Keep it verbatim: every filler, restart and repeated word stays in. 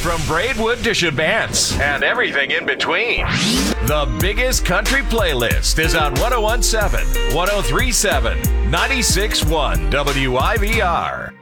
From Braidwood to Shabance and everything in between. The biggest country playlist is on one oh one point seven, one oh three point seven, ninety-six point one W I V R.